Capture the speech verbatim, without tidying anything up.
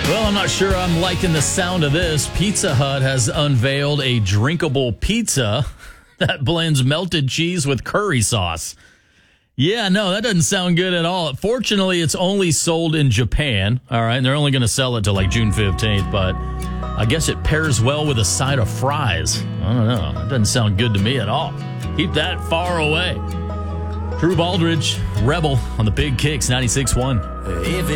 Well, I'm not sure I'm liking the sound of this. Pizza Hut has unveiled a drinkable pizza that blends melted cheese with curry sauce. Yeah, no, that doesn't sound good at all. Fortunately, it's only sold in Japan, all right, and they're only going to sell it till like June fifteenth, but I guess it pairs well with a side of fries. I don't know. That doesn't sound good to me at all. Keep that far away. Drew Baldridge, Rebel on the Big Kicks ninety-six point one.